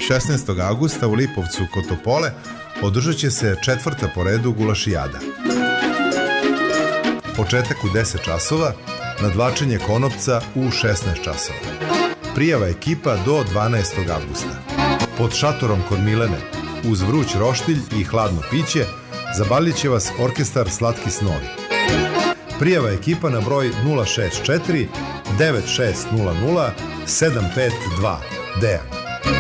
16. augusta u Lipovcu kod Topole održat će se 4. po redu gulašijada. Početak u 10 časova, nadvlačenje konopca u 16 časova. Prijava ekipa do 12. avgusta. Pod šatorom kod Milene, uz vruć roštilj i hladno piće, zabavljat će vas orkestar Slatki snovi. Prijava ekipa na broj 064 9600 752 Dejan.